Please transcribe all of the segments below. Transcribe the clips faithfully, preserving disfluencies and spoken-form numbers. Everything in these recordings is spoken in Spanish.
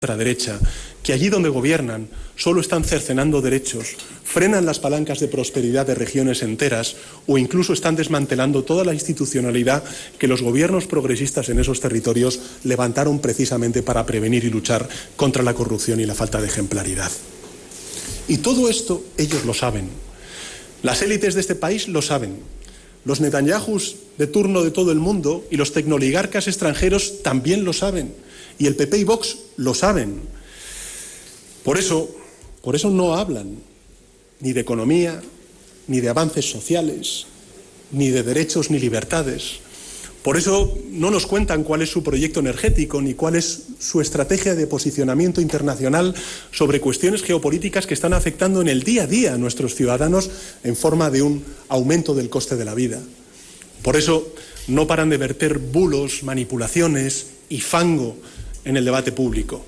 ultraderecha, que allí donde gobiernan solo están cercenando derechos, frenan las palancas de prosperidad de regiones enteras o incluso están desmantelando toda la institucionalidad que los gobiernos progresistas en esos territorios levantaron precisamente para prevenir y luchar contra la corrupción y la falta de ejemplaridad. Y todo esto ellos lo saben. Las élites de este país lo saben. Los Netanyahus de turno de todo el mundo y los tecnoligarcas extranjeros también lo saben. Y el P P y Vox lo saben. Por eso, por eso no hablan ni de economía, ni de avances sociales, ni de derechos ni libertades. Por eso no nos cuentan cuál es su proyecto energético, ni cuál es su estrategia de posicionamiento internacional sobre cuestiones geopolíticas que están afectando en el día a día a nuestros ciudadanos en forma de un aumento del coste de la vida. Por eso no paran de verter bulos, manipulaciones y fango en el debate público.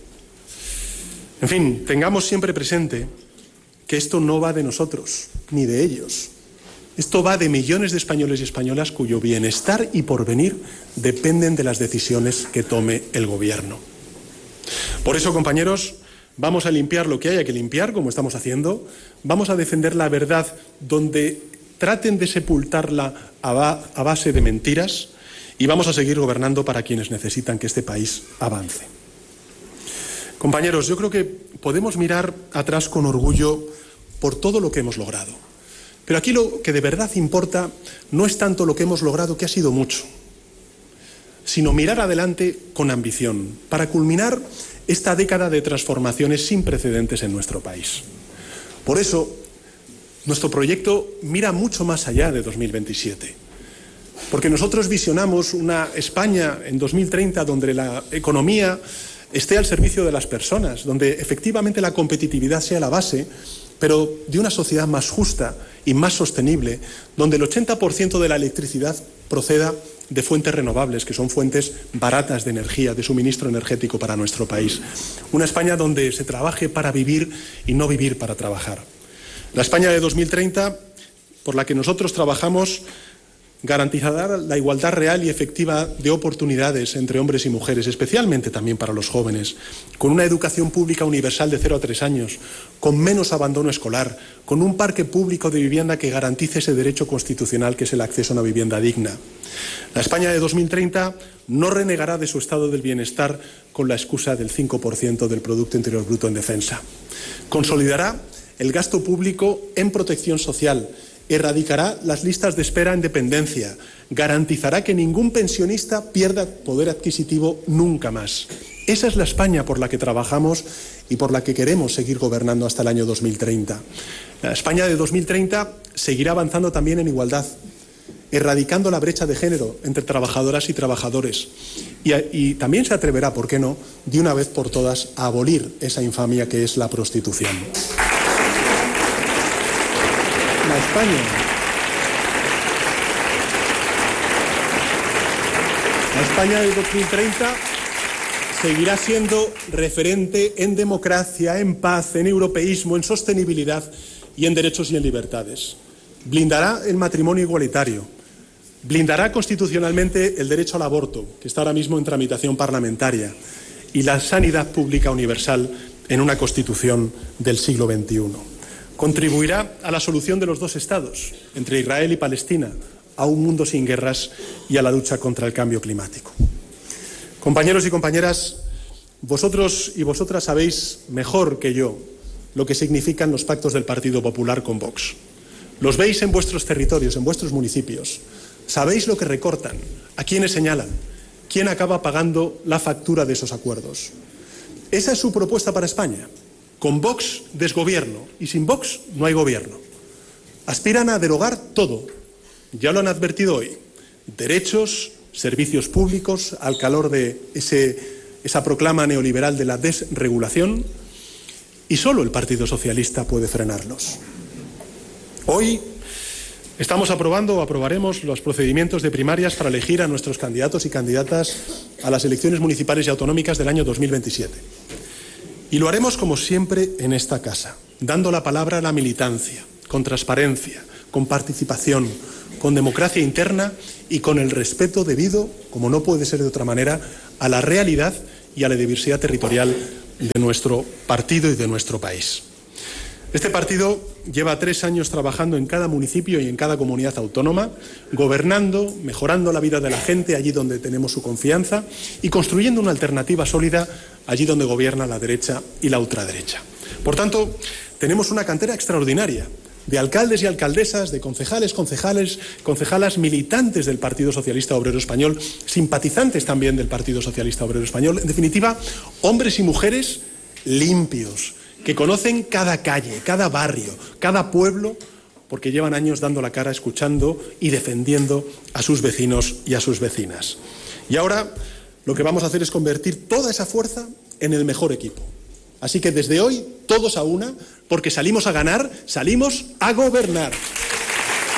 En fin, tengamos siempre presente que esto no va de nosotros, ni de ellos. Esto va de millones de españoles y españolas cuyo bienestar y porvenir dependen de las decisiones que tome el Gobierno. Por eso, compañeros, vamos a limpiar lo que haya que limpiar, como estamos haciendo. Vamos a defender la verdad donde traten de sepultarla a base de mentiras y vamos a seguir gobernando para quienes necesitan que este país avance. Compañeros, yo creo que podemos mirar atrás con orgullo por todo lo que hemos logrado. Pero aquí lo que de verdad importa no es tanto lo que hemos logrado, que ha sido mucho, sino mirar adelante con ambición para culminar esta década de transformaciones sin precedentes en nuestro país. Por eso, nuestro proyecto mira mucho más allá de dos mil veintisiete. Porque nosotros visionamos una España en dos mil treinta donde la economía esté al servicio de las personas, donde efectivamente la competitividad sea la base, pero de una sociedad más justa y más sostenible, donde el ochenta por ciento de la electricidad proceda de fuentes renovables, que son fuentes baratas de energía, de suministro energético para nuestro país. Una España donde se trabaje para vivir y no vivir para trabajar. La España de dos mil treinta, por la que nosotros trabajamos, garantizará la igualdad real y efectiva de oportunidades entre hombres y mujeres, especialmente también para los jóvenes, con una educación pública universal de cero a tres años, con menos abandono escolar, con un parque público de vivienda que garantice ese derecho constitucional que es el acceso a una vivienda digna. La España de dos mil treinta no renegará de su estado del bienestar con la excusa del cinco por ciento del Producto Interior Bruto en defensa. Consolidará el gasto público en protección social, erradicará las listas de espera en dependencia, garantizará que ningún pensionista pierda poder adquisitivo nunca más. Esa es la España por la que trabajamos y por la que queremos seguir gobernando hasta el año dos mil treinta. La España de dos mil treinta seguirá avanzando también en igualdad, erradicando la brecha de género entre trabajadoras y trabajadores. Y, y también se atreverá, ¿por qué no?, de una vez por todas a abolir esa infamia que es la prostitución. La España, la España de dos mil treinta seguirá siendo referente en democracia, en paz, en europeísmo, en sostenibilidad y en derechos y en libertades. Blindará el matrimonio igualitario, blindará constitucionalmente el derecho al aborto, que está ahora mismo en tramitación parlamentaria, y la sanidad pública universal en una Constitución del siglo veintiuno. Contribuirá a la solución de los dos estados, entre Israel y Palestina, a un mundo sin guerras y a la lucha contra el cambio climático. Compañeros y compañeras, vosotros y vosotras sabéis mejor que yo lo que significan los pactos del Partido Popular con Vox. Los veis en vuestros territorios, en vuestros municipios. Sabéis lo que recortan, a quiénes señalan, quién acaba pagando la factura de esos acuerdos. Esa es su propuesta para España. Con Vox, desgobierno, y sin Vox no hay gobierno. Aspiran a derogar todo. Ya lo han advertido hoy. Derechos, servicios públicos, al calor de ese, esa proclama neoliberal de la desregulación, y solo el Partido Socialista puede frenarlos. Hoy estamos aprobando o aprobaremos los procedimientos de primarias para elegir a nuestros candidatos y candidatas a las elecciones municipales y autonómicas del año dos mil veintisiete. Y lo haremos como siempre en esta casa, dando la palabra a la militancia, con transparencia, con participación, con democracia interna y con el respeto debido, como no puede ser de otra manera, a la realidad y a la diversidad territorial de nuestro partido y de nuestro país. Este partido lleva tres años trabajando en cada municipio y en cada comunidad autónoma, gobernando, mejorando la vida de la gente allí donde tenemos su confianza y construyendo una alternativa sólida allí donde gobierna la derecha y la ultraderecha. Por tanto, tenemos una cantera extraordinaria de alcaldes y alcaldesas, de concejales, concejales, concejalas militantes del Partido Socialista Obrero Español, simpatizantes también del Partido Socialista Obrero Español, en definitiva, hombres y mujeres limpios, que conocen cada calle, cada barrio, cada pueblo, porque llevan años dando la cara, escuchando y defendiendo a sus vecinos y a sus vecinas. Y ahora lo que vamos a hacer es convertir toda esa fuerza en el mejor equipo. Así que desde hoy, todos a una, porque salimos a ganar, salimos a gobernar.